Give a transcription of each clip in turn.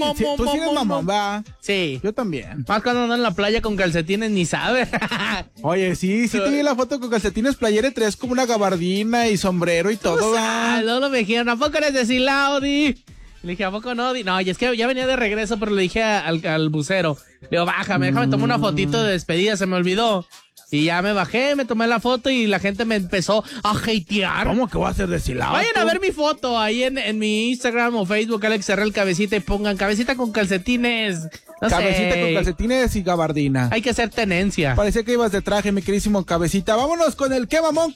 Sí, tú sí eres mamón, ¿va? Sí. Yo también. Más cuando ando en la playa con calcetines ni sabes. Oye, sí te vi la foto con calcetines playera y traes como una gabardina y sombrero y todo, ¿va? Luego me dijeron, ¿a poco eres de Silao, Di? Le dije, ¿a poco no? No, y es que ya venía de regreso, pero le dije al bucero. Le digo, bájame, déjame tomar una fotito de despedida, se me olvidó. Y ya me bajé, me tomé la foto y la gente me empezó a hatear. ¿Cómo que voy a ser de Silao? Vayan a ver mi foto ahí en mi Instagram o Facebook, Alex Herrera Cabecita, y pongan cabecita con calcetines. No Cabecita sé. con calcetines y gabardina. Hay que hacer tenencia. Parecía que ibas de traje, mi queridísimo Cabecita. Vámonos con el qué mamón,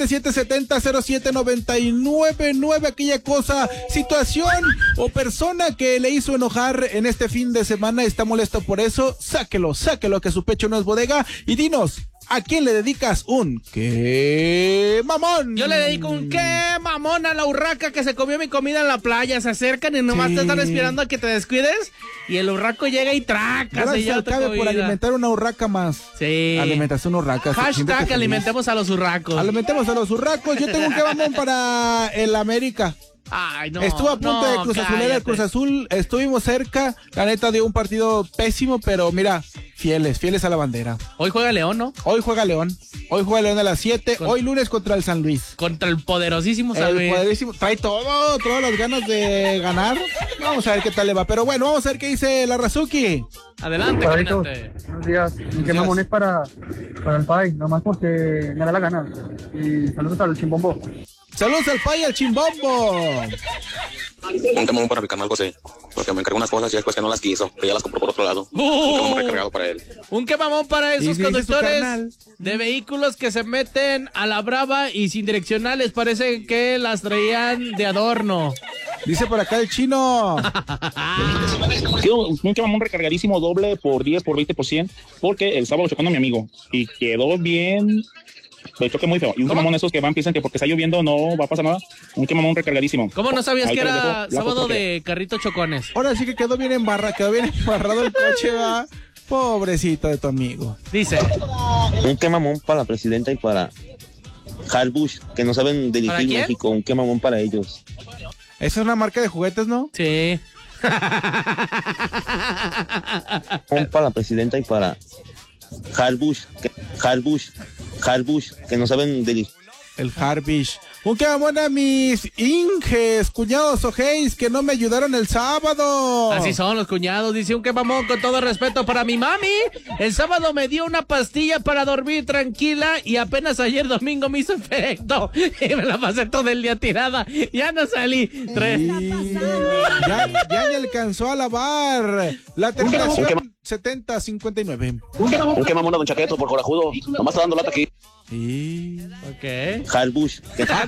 477-70-07-999. Aquella cosa, situación o persona que le hizo enojar en este fin de semana, está molesto por eso. Sáquelo, que su pecho no es bodega. Y dinos, ¿a quién le dedicas un qué mamón? Yo le dedico un qué mamón a la urraca que se comió mi comida en la playa. Se acercan y nomás te están esperando a que te descuides. Y el urraco llega y traca. Gracias al Cabe por alimentar una urraca más. Sí. Alimentación urraca. Hashtag alimentemos a los urracos. Alimentemos a los urracos. Yo tengo un qué mamón para el América. Ay, no. Estuvo a punto de Cruz Azul, era el Cruz Azul, estuvimos cerca, la neta dio un partido pésimo, pero mira, fieles a la bandera. Hoy juega León, ¿no? Hoy juega León a las 7, hoy lunes contra el San Luis. Contra el poderosísimo San Luis. El poderosísimo, trae todas las ganas de ganar. Vamos a ver qué tal le va, pero bueno, vamos a ver qué dice la Razuki. Adelante, caminante. Buenos días. ¿Qué mamón es para el Pai? Nomás porque me da la gana. Y saludos al Chimbombo. Saludos al Pai y al Chimbombo. Un camón para mi canal José, porque me encargó unas cosas y después que no las quiso, que ya las compró por otro lado. Un camón recargado para él. Un quemamón para esos conductores de vehículos que se meten a la brava y sin direccionales, parece que las traían de adorno. Dice por acá el chino. Un quemamón recargadísimo doble por 10 por 20%, porque el sábado chocando a mi amigo y quedó bien. De choque muy feo. Y un quemamón esos que piensan que porque está lloviendo no va a pasar nada. Un quemamón recargadísimo. ¿Cómo no sabías ahí que era sábado de carrito chocones? Ahora sí que quedó bien embarrado el coche, va. Pobrecito de tu amigo. Dice. Un quemamón para la presidenta y para Harbush, que no saben dirigir México. Un quemamón para ellos. Esa es una marca de juguetes, ¿no? Sí. Un para la presidenta y para Harbush, que no saben dirigir. El Harbish. Un quemamón a mis inges, cuñados ojeis, que no me ayudaron el sábado. Así son los cuñados, dice un quemamón con todo respeto para mi mami. El sábado me dio una pastilla para dormir tranquila y apenas ayer domingo me hizo efecto. Y me la pasé todo el día tirada. Ya no salí. Ya le alcanzó a lavar. La terminación 70-59. Un quemamón a Don Chaqueto por corajudo. Nomás está dando lata aquí. Ok. Harbush.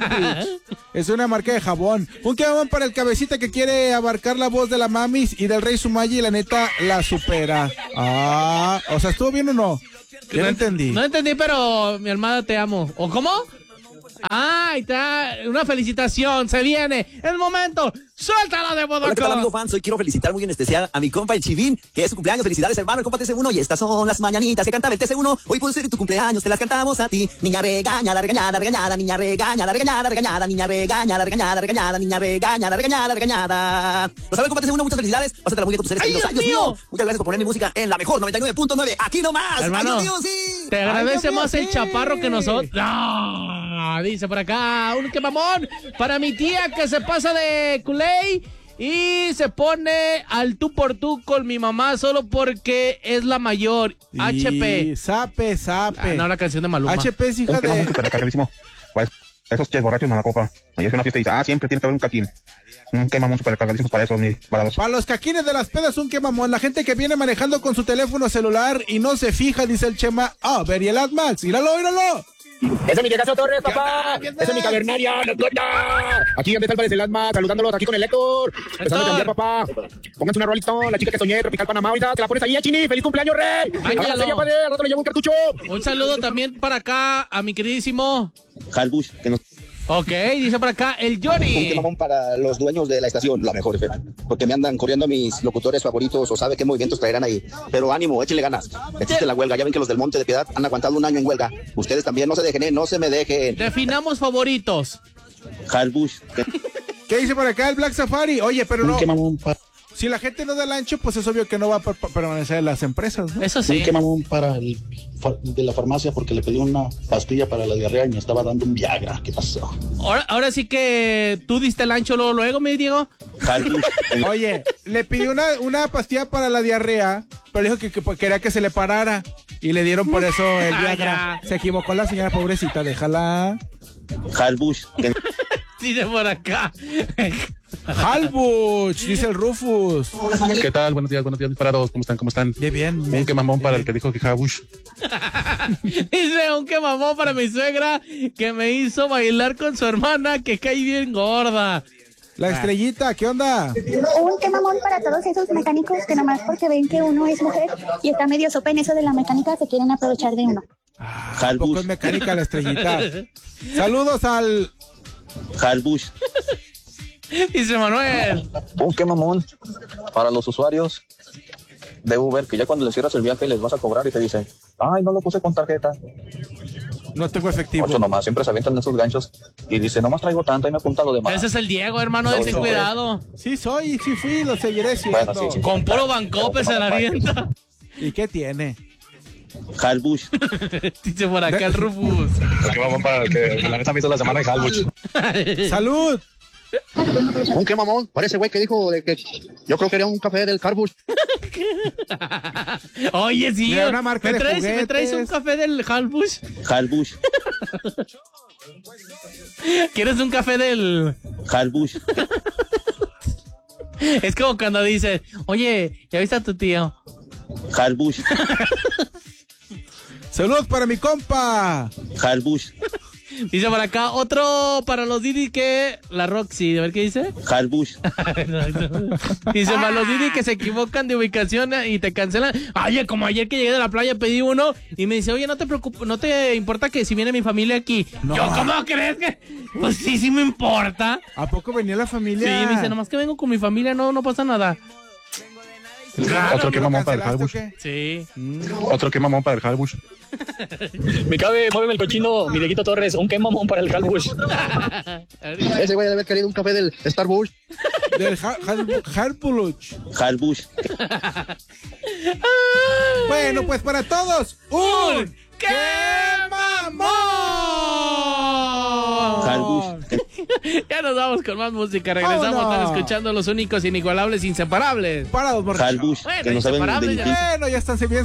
Es una marca de jabón. Un quemamón para el Cabecita que quiere abarcar la voz de la mamis y del Rey Sumaya y la neta la supera. O sea, ¿estuvo bien o no? Yo no entendí. No entendí, pero mi hermana te amo. ¿O cómo? Ahí está, una felicitación, se viene el momento, suéltala de Bodoco. Hola, ¿qué tal, amigo fans? Hoy quiero felicitar muy en especial a mi compa el Chivín, que es su cumpleaños. Felicidades, hermano, el compa TC1, y estas son las mañanitas que cantaba el TC1. Hoy puede ser tu cumpleaños, te las cantamos a ti. Niña regañada, regañada, regañada, niña regañada, regañada, regañada, niña regañada, regañada, regañada, niña regañada, regañada, regañada. Lo sabe, compa TC1, muchas felicidades. Pásatela muy bien con tus seres queridos. ¡Ay, Dios mío! Muchas gracias por poner mi música en la mejor 99.9, aquí nomás. Hermano, ¡Ay, Dios mío, sí! Te agradece más el chaparro que nosotros. No, dice por acá, un quemamón para mi tía que se pasa de culé y se pone al tú por tú con mi mamá solo porque es la mayor. Y HP. Sape. No, la canción de Maluma. HP es hija de... Recargadísimo. Pues esos ches borrachos no la copa. Ayer es una fiesta y dice, siempre tiene que haber un caquín. Un quemamón super recargadísimo para eso, para los caquines de las pedas, un quemamón. La gente que viene manejando con su teléfono celular y no se fija, dice el Chema. Ver, y el Admax, míralo. Ese es mi viejazo Torres, papá. Esa es mi cavernaria. Aquí donde está el Párez del Asma, saludándolos aquí con el Héctor. Empezando a cambiar, papá. Pónganse una rolita, la chica que soñé, Tropical Panamá. Ahorita te la pones ahí a Chini. ¡Feliz cumpleaños, Rey! Al rato le llevo un cartucho. Un saludo también para acá a mi queridísimo Harbush, que no... Ok, dice por acá el Johnny. Un quemamón para los dueños de la estación, la mejor, porque me andan corriendo a mis locutores favoritos o sabe qué movimientos traerán ahí. Pero ánimo, échenle ganas. Existe la huelga, ya ven que los del Monte de Piedad han aguantado un año en huelga. Ustedes también, no se dejen, no se me dejen. Definamos favoritos. Harbush. ¿Qué dice por acá el Black Safari? Oye, pero no... Si la gente no da el ancho, pues es obvio que no va a permanecer en las empresas, ¿no? Eso sí. Un quemamón para el de la farmacia porque le pedí una pastilla para la diarrea y me estaba dando un Viagra. ¿Qué pasó? Ahora sí que tú diste el ancho luego, mi Diego. Oye, le pidió una pastilla para la diarrea, pero dijo que quería que se le parara y le dieron por eso el Viagra. Se equivocó la señora, pobrecita, déjala. Halbush. Dice por acá. Halbuch, dice el Rufus. ¿Qué tal? Buenos días disparados. ¿Cómo están? Bien. Un quemamón para el que dijo que Halbush. Dice un quemamón para mi suegra que me hizo bailar con su hermana que cae bien gorda. La Estrellita, ¿qué onda? Un quemamón para todos esos mecánicos que nomás porque ven que uno es mujer y está medio sopa en eso de la mecánica se quieren aprovechar de uno. Tampoco es mecánica la Estrellita. Saludos al Halbush. Dice Manuel. Un quemamón para los usuarios de Uber que ya cuando les cierras el viaje les vas a cobrar y te dicen, ay, no lo puse con tarjeta. No tengo efectivo. Por eso nomás, siempre se avientan esos ganchos y dice, nomás traigo tanto y me he apuntado de más. Ese es el Diego, hermano, ten cuidado. Sí fui, lo seguiré siendo. Bueno, sí. Con puro Bancope se la avienta. ¿Y qué tiene? Halbush. Dice por acá el Rufus. Que vamos para el que la neta me hizo la semana de Halbush. ¡Salud! Un quemamón, parece güey que dijo de que yo creo que era un café del Carbush. Oye, sí. Mira, una marca de ¿Me juguetes. traes un café del Halbush? Halbush. ¿Quieres un café del Halbush. Es como cuando dices, oye, ¿ya viste a tu tío? Halbush. ¡Salud para mi compa! Halbush. Dice por acá, otro para los Didi que la Roxy, a ver qué dice. Halbush. Dice, para los Didi que se equivocan de ubicación y te cancelan. Oye, como ayer que llegué de la playa pedí uno y me dice, oye, no te preocupes, no te importa que si viene mi familia aquí. No. Yo, ¿cómo crees que? Pues sí me importa. ¿A poco venía la familia? Sí, me dice, nomás que vengo con mi familia, no pasa nada. Otro quemamón para el Halbush. Sí. Otro quemamón para el Halbush. Me cabe, muéveme el cochino, mi Dieguito Torres, un quemamón para el Halbush. Ese güey debe haber querido un café del Starbucks. Del Halbuch. Halbush. Bueno, pues para todos, ¡un quemamón! Halbush. Ya nos vamos con más música. Regresamos, ¡vámonos! están escuchando los únicos, inigualables, inseparables. Para los morros. Halbush. Bueno, Que no saben inseparables, dirigir. Bueno, ya están bien